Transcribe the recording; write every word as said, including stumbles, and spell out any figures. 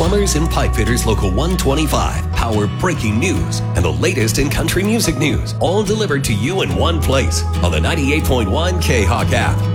Plumbers and Pipe Fitters Local one twenty-five power breaking news and the latest in country music news, all delivered to you in one place on the ninety-eight point one K-Hawk app.